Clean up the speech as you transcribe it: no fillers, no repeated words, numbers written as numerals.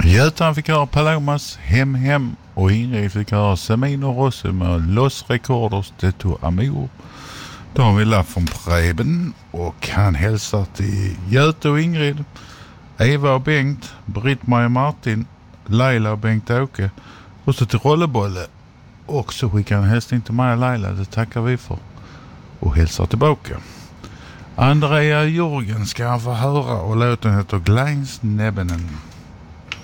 Götan fick höra Palomas Hem och Ingrid fick höra Semino Rossi med Los Recordos de tu Amor. De vill från Preben och han hälsar till Göte och Ingrid, Eva och Bengt, Britt-Marie och Martin, Laila och Bengt-Åke och så till Rollebolle. Och så skickar han hälsning till mig och Laila, det tackar vi för. Och hälsar tillbaka. Andrea Jorgen ska han få höra och låten heter Gleins Nebbenen.